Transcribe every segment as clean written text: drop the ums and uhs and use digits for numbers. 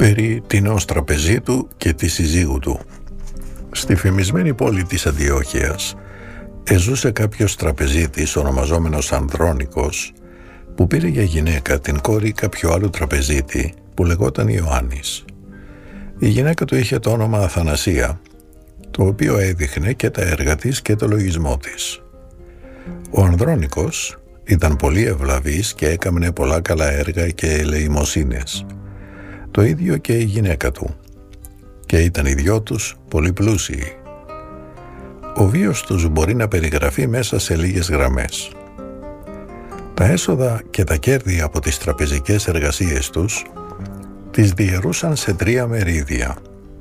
περί τινός τραπεζίτου και τη συζύγου του. Στη φημισμένη πόλη της Αντιόχειας εζούσε κάποιος τραπεζίτης ονομαζόμενος Ανδρώνικος, που πήρε για γυναίκα την κόρη κάποιου άλλου τραπεζίτη που λεγόταν Ιωάννης. Η γυναίκα του είχε το όνομα Αθανασία, το οποίο έδειχνε και τα έργα της και το λογισμό της. Ο Ανδρώνικος ήταν πολύ ευλαβής και έκαμνε πολλά καλά έργα και ελεημοσύνες. Το ίδιο και η γυναίκα του, και ήταν οι δυο τους πολύ πλούσιοι. Ο βίος τους μπορεί να περιγραφεί μέσα σε λίγες γραμμές. Τα έσοδα και τα κέρδη από τις τραπεζικές εργασίες τους τις διαιρούσαν σε 3 μερίδια.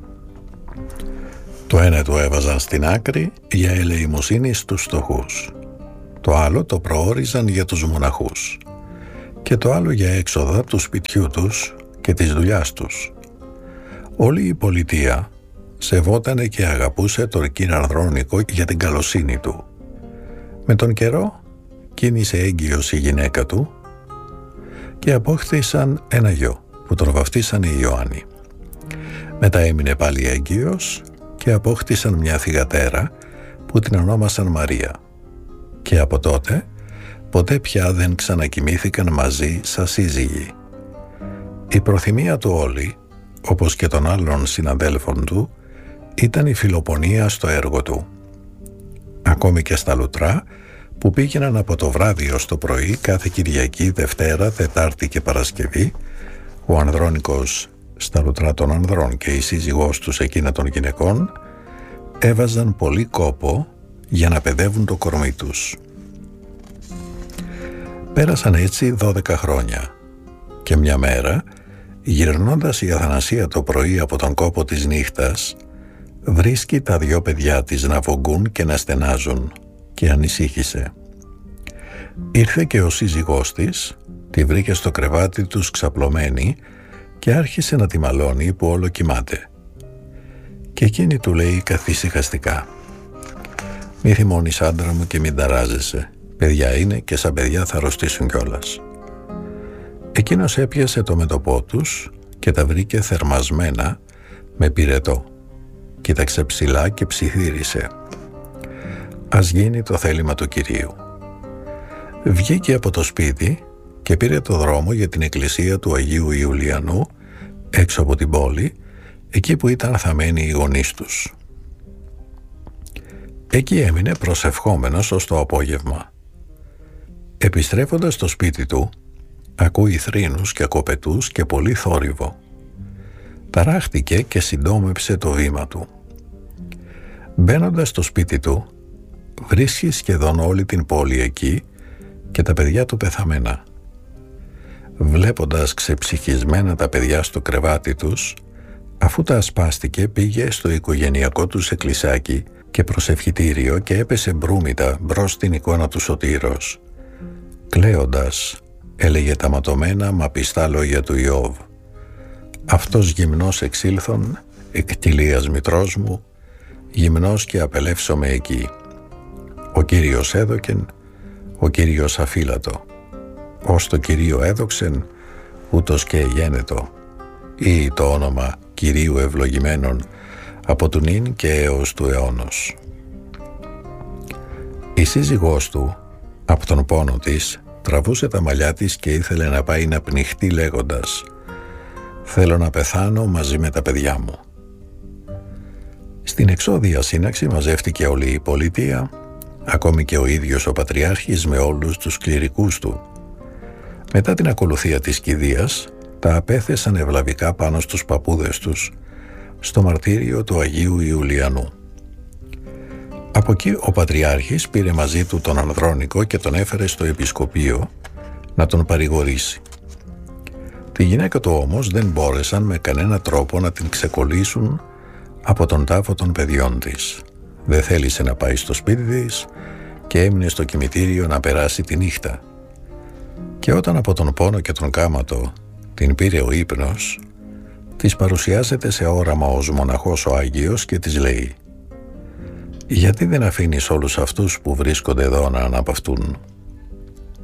Το ένα το έβαζαν στην άκρη για ελεημοσύνη στους φτωχούς. Το άλλο το προόριζαν για τους μοναχούς. Και το άλλο για έξοδα του σπιτιού τους και της δουλειάς τους. Όλη η πολιτεία σεβότανε και αγαπούσε τον κύριο Ανδρώνικο για την καλοσύνη του. Με τον καιρό κίνησε έγκυος η γυναίκα του και απόκτησαν ένα γιο που τον βαφτίσανε Ιωάννη. Μετά έμεινε πάλι έγκυος και απόκτησαν μια θυγατέρα που την ονόμασαν Μαρία. Και από τότε ποτέ πια δεν ξανακοιμήθηκαν μαζί σαν σύζυγοι. Η προθυμία του όλη, όπως και των άλλων συναδέλφων του, ήταν η φιλοπονία στο έργο του. Ακόμη και στα λουτρά που πήγαιναν από το βράδυ ως το πρωί κάθε Κυριακή, Δευτέρα, Τετάρτη και Παρασκευή, ο Ανδρώνικος στα λουτρά των ανδρών και η σύζυγός τους εκείνα των γυναικών έβαζαν πολύ κόπο για να παιδεύουν το κορμί τους. Πέρασαν έτσι 12 χρόνια και μια μέρα, γυρνώντας η Αθανασία το πρωί από τον κόπο της νύχτας, βρίσκει τα 2 παιδιά της να βογκούν και να στενάζουν και ανησύχησε. Ήρθε και ο σύζυγός της, τη βρήκε στο κρεβάτι τους ξαπλωμένη και άρχισε να τη μαλώνει που όλο κοιμάται. Και εκείνη του λέει καθησυχαστικά: «Μη θυμώνεις, άντρα μου, και μην ταράζεσαι. Παιδιά είναι και σαν παιδιά θα αρρωστήσουν κιόλας». Εκείνος έπιασε το μέτωπό τους και τα βρήκε θερμασμένα με πυρετό. Κοίταξε ψηλά και ψιθύρισε: «Ας γίνει το θέλημα του Κυρίου». Βγήκε από το σπίτι και πήρε το δρόμο για την εκκλησία του Αγίου Ιουλιανού έξω από την πόλη, εκεί που ήταν θαμμένοι οι γονείς τους. Εκεί έμεινε προσευχόμενος ως το απόγευμα. Επιστρέφοντας στο σπίτι του, ακούει θρήνους και κοπετούς και πολύ θόρυβο. Ταράχτηκε και συντόμεψε το βήμα του. Μπαίνοντας στο σπίτι του, βρίσκει σχεδόν όλη την πόλη εκεί και τα παιδιά του πεθαμένα. Βλέποντας ξεψυχισμένα τα παιδιά στο κρεβάτι τους, αφού τα ασπάστηκε, πήγε στο οικογενειακό τους εκκλησάκι και προσευχητήριο και έπεσε μπρούμητα μπρος στην εικόνα του Σωτήρος. Κλαίοντας, έλεγε τα ματωμένα μα πιστά λόγια του Ιώβ: «Αυτός γυμνός εξήλθον, εκτιλίας μητρός μου, γυμνός και απελεύσομαι εκεί. Ο Κύριος έδωκεν, ο Κύριος αφύλατο. Ως το Κυρίο έδοξεν, ούτως και εγένετο. Ή το όνομα Κυρίου ευλογημένον από του νυν και έως του αιώνος». Η σύζυγός του, από τον πόνο της, τραβούσε τα μαλλιά της και ήθελε να πάει να πνιχτεί λέγοντας: «Θέλω να πεθάνω μαζί με τα παιδιά μου». Στην εξώδια σύναξη μαζεύτηκε όλη η πολιτεία, ακόμη και ο ίδιος ο Πατριάρχης με όλους τους κληρικούς του. Μετά την ακολουθία της κηδείας, τα απέθεσαν ευλαβικά πάνω στους παππούδες τους, στο μαρτύριο του Αγίου Ιουλιανού. Από εκεί ο Πατριάρχης πήρε μαζί του τον Ανδρώνικο και τον έφερε στο επισκοπείο να τον παρηγορήσει. Τη γυναίκα του όμως δεν μπόρεσαν με κανένα τρόπο να την ξεκολλήσουν από τον τάφο των παιδιών της. Δεν θέλησε να πάει στο σπίτι της και έμεινε στο κημητήριο να περάσει τη νύχτα. Και όταν από τον πόνο και τον κάματο την πήρε ο ύπνος, της παρουσιάζεται σε όραμα ως μοναχός ο Άγιος και της λέει: «Γιατί δεν αφήνεις όλους αυτούς που βρίσκονται εδώ να αναπαυτούν?»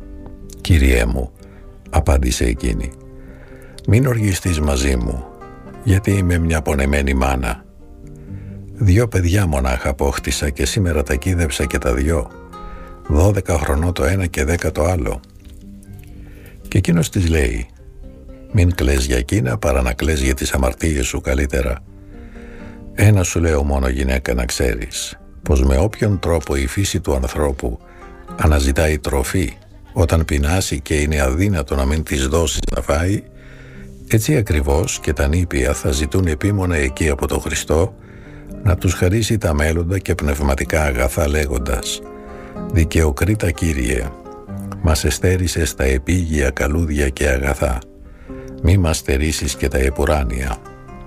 «Κύριέ μου», απάντησε εκείνη, «μην οργιστείς μαζί μου, γιατί είμαι μια πονεμένη μάνα. 2 παιδιά μονάχα απόκτησα και σήμερα τα κοίδεψα και τα 2. 12 χρονών το ένα και 10 το άλλο. Και εκείνος της λέει: μην κλαις για εκείνα παρά να κλαις για τις αμαρτίες σου καλύτερα. Ένα σου λέω μόνο, γυναίκα, να ξέρεις, πως με όποιον τρόπο η φύση του ανθρώπου αναζητάει τροφή όταν πεινάσει και είναι αδύνατο να μην της δώσεις να φάει, έτσι ακριβώς και τα νήπια θα ζητούν επίμονα εκεί από τον Χριστό να τους χαρίσει τα μέλλοντα και πνευματικά αγαθά, λέγοντας: δικαιοκρίτα Κύριε, μας εστέρισες τα επίγεια καλούδια και αγαθά, μη μας στερήσεις και τα επουράνια.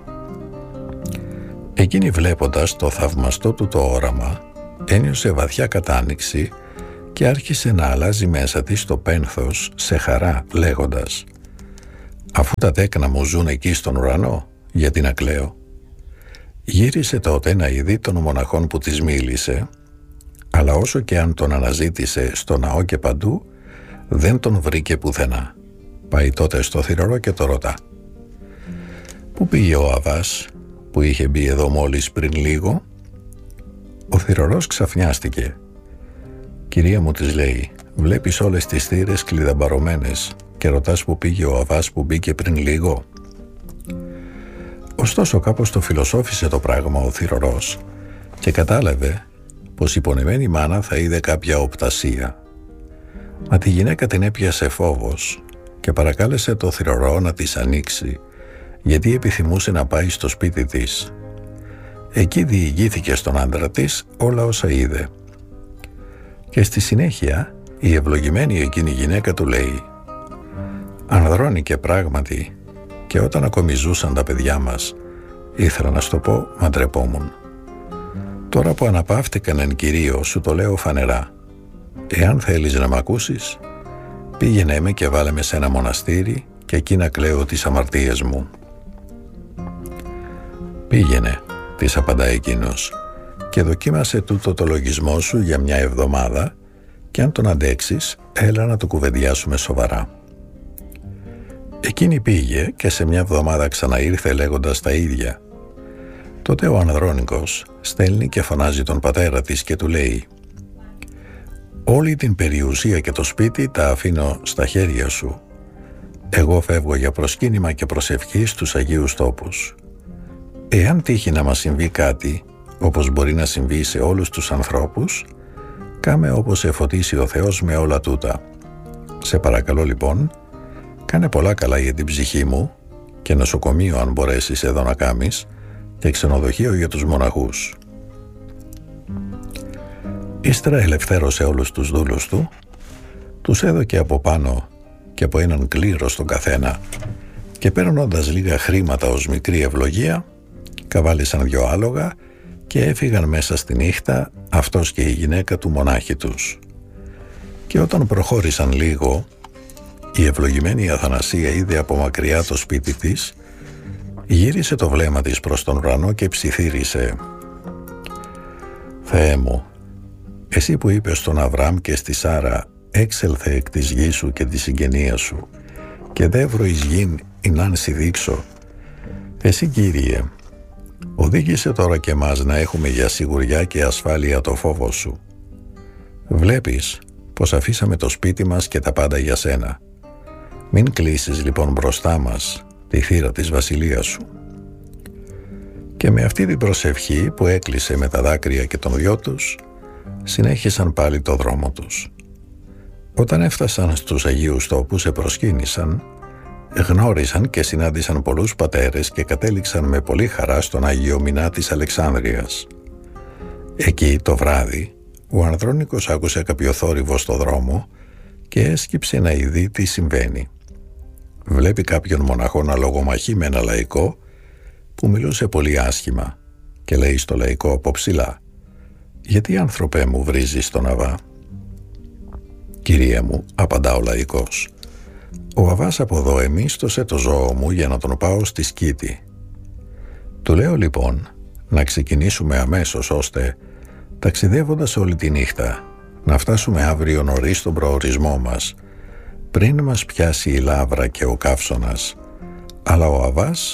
Εκείνη, βλέποντας το θαυμαστό του το όραμα, ένιωσε βαθιά κατάνοιξη και άρχισε να αλλάζει μέσα της το πένθος σε χαρά, λέγοντας: αφού τα τέκνα μου ζουν εκεί στον ουρανό, γιατί να κλαίω? Γύρισε τότε να ειδεί των μοναχών που της μίλησε, αλλά όσο και αν τον αναζήτησε στο ναό και παντού, δεν τον βρήκε πουθενά. Πάει τότε στο θυρωρό και το ρωτά: πού πήγε ο Αβάς που είχε μπει εδώ μόλις πριν λίγο? Ο θυρωρός ξαφνιάστηκε. Κυρία μου, της λέει, βλέπεις όλες τις θύρες κλειδαμπαρωμένες και ρωτάς που πήγε ο Αβάς που μπήκε πριν λίγο? Ωστόσο κάπως το φιλοσόφησε το πράγμα ο θυρωρός και κατάλαβε πως η πονεμένη μάνα θα είδε κάποια οπτασία. Μα τη γυναίκα την έπιασε φόβος και παρακάλεσε το θυρωρό να της ανοίξει, γιατί επιθυμούσε να πάει στο σπίτι της. Εκεί διηγήθηκε στον άντρα της όλα όσα είδε. Και στη συνέχεια η ευλογημένη εκείνη γυναίκα του λέει: «Ανδρώνικε πράγματι, και όταν ακόμη ζούσαν τα παιδιά μας, ήθελα να σου το πω, μα ντρεπόμουν. Τώρα που αναπαύτηκαν εν Κυρίω, σου το λέω φανερά. Εάν θέλεις να μ' ακούσεις, πήγαινε με και βάλε με σε ένα μοναστήρι και εκεί να κλαίω τις αμαρτίες μου». «Πήγαινε», της απαντά εκείνος, «και δοκίμασε τούτο το λογισμό σου για μια εβδομάδα και αν τον αντέξεις, έλα να το κουβεντιάσουμε σοβαρά». Εκείνη πήγε και σε μια εβδομάδα ξαναήρθε λέγοντας τα ίδια. Τότε ο Ανδρώνικος στέλνει και φωνάζει τον πατέρα της και του λέει: «Όλη την περιουσία και το σπίτι τα αφήνω στα χέρια σου. Εγώ φεύγω για προσκύνημα και προσευχή στους Αγίους Τόπους. Εάν τύχει να μας συμβεί κάτι, όπως μπορεί να συμβεί σε όλους τους ανθρώπους, κάμε όπως σε φωτίσει ο Θεός με όλα τούτα. Σε παρακαλώ λοιπόν, κάνε πολλά καλά για την ψυχή μου και νοσοκομείο αν μπορέσεις εδώ να κάμεις και ξενοδοχείο για τους μοναχούς». Ύστερα ελευθέρωσε όλους τους δούλους του, τους έδωκε από πάνω και από έναν κλήρο στον καθένα και παίρνοντας λίγα χρήματα ως μικρή ευλογία, καβάλισαν 2 άλογα και έφυγαν μέσα στη νύχτα αυτός και η γυναίκα του μονάχοι τους. Και όταν προχώρησαν λίγο, η ευλογημένη Αθανασία είδε από μακριά το σπίτι της, γύρισε το βλέμμα της προς τον ουρανό και ψιθύρισε: «Θεέ μου, εσύ που είπες στον Αβραάμ και στη Σάρα, έξελθε εκ της γης σου και της συγγενείας σου και δεύρο εις γην εινάν σοι δείξω, εσύ Κύριε, οδήγησε τώρα και μας να έχουμε για σιγουριά και ασφάλεια το φόβο σου. Βλέπεις πως αφήσαμε το σπίτι μας και τα πάντα για σένα. Μην κλείσεις λοιπόν μπροστά μας τη θύρα της βασιλείας σου». Και με αυτή την προσευχή που έκλεισε με τα δάκρυα και των 2 τους, συνέχισαν πάλι το δρόμο τους. Όταν έφτασαν στους Αγίους Τόπους, επροσκύνησαν, γνώρισαν και συνάντησαν πολλούς πατέρες και κατέληξαν με πολύ χαρά στον Άγιο Μινά της Αλεξάνδρειας. Εκεί το βράδυ ο Ανδρώνικος άκουσε κάποιο θόρυβο στο δρόμο και έσκυψε να ειδεί τι συμβαίνει. Βλέπει κάποιον μοναχό να λογομαχεί με ένα λαϊκό που μιλούσε πολύ άσχημα και λέει στο λαϊκό από ψηλά: «Γιατί, άνθρωπέ μου, βρίζεις τον Αβά?» «Κυρία μου», απαντά ο λαϊκός, «ο Αβάς από εδώ εμίστοσε το ζώο μου για να τον πάω στη Σκήτη. Του λέω λοιπόν να ξεκινήσουμε αμέσως, ώστε ταξιδεύοντας όλη τη νύχτα να φτάσουμε αύριο νωρίς στον προορισμό μας, πριν μας πιάσει η λάβρα και ο καύσωνας, αλλά ο Αβάς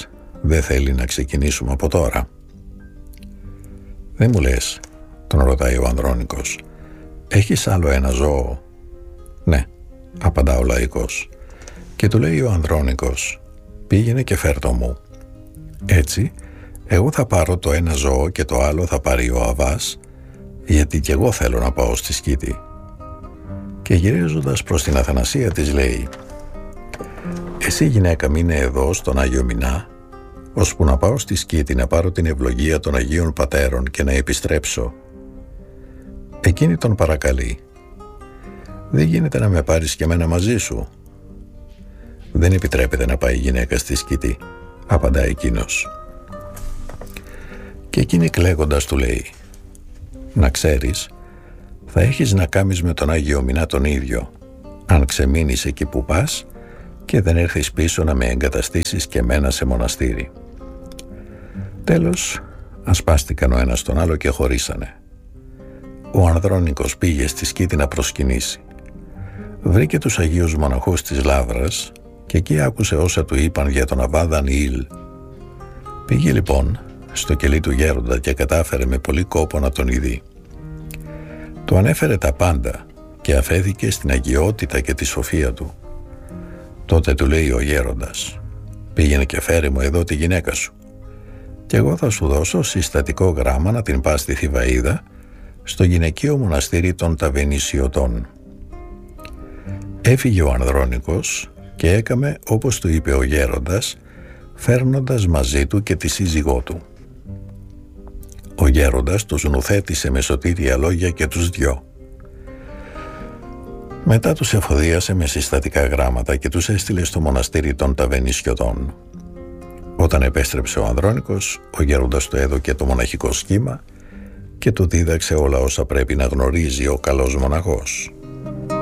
Δεν θέλει να ξεκινήσουμε από τώρα? Δεν μου λες, τον ρωτάει ο Ανδρώνικος, έχεις άλλο ένα ζώο? Ναι, απαντά ο Λαϊκός. Και του λέει ο Ανδρώνικος, πήγαινε και φέρ' το μου. Έτσι, εγώ θα πάρω το ένα ζώο και το άλλο θα πάρει ο Αβάς, γιατί κι εγώ θέλω να πάω στη Σκήτη. Και γυρίζοντας προς την Αθανασία της λέει, εσύ γυναίκα μείνε εδώ στον Άγιο Μινά, ώσπου να πάω στη Σκήτη να πάρω την ευλογία των Αγίων Πατέρων και να επιστρέψω. Εκείνη τον παρακαλεί, δεν γίνεται να με πάρεις και εμένα μαζί σου? Δεν επιτρέπεται να πάει η γυναίκα στη Σκήτη, απαντά εκείνος. Και εκείνη κλαίγοντας του λέει, να ξέρεις, θα έχεις να κάμεις με τον Άγιο Μινά τον ίδιο, αν ξεμείνεις εκεί που πας και δεν έρθεις πίσω να με εγκαταστήσεις και εμένα σε μοναστήρι. Τέλος, ασπάστηκαν ο ένας τον άλλο και χωρίσανε. Ο Ανδρώνικος πήγε στη Σκήτη να προσκυνήσει. Βρήκε τους Αγίους Μοναχούς της Λαύρας και εκεί άκουσε όσα του είπαν για τον Αββά Δανιήλ. Πήγε λοιπόν στο κελί του γέροντα και κατάφερε με πολύ κόπο να τον ειδεί. Του ανέφερε τα πάντα και αφέθηκε στην αγιότητα και τη σοφία του. Τότε του λέει ο γέροντας, πήγαινε και φέρε μου εδώ τη γυναίκα σου και εγώ θα σου δώσω συστατικό γράμμα να την πας στη Θηβαΐδα, στο γυναικείο μοναστήρι των Ταβενισιωτών. Έφυγε ο Ανδρώνικος και έκαμε όπως του είπε ο γέροντας, φέρνοντας μαζί του και τη σύζυγό του. Ο γέροντας τους νουθέτησε με σωτήρια λόγια και τους δυο. Μετά τους εφοδίασε με συστατικά γράμματα και τους έστειλε στο μοναστήρι των Ταβενισιωτών. Όταν επέστρεψε ο Ανδρώνικος, ο γέροντας του έδωκε το μοναχικό σχήμα και του δίδαξε όλα όσα πρέπει να γνωρίζει ο καλός μοναχός.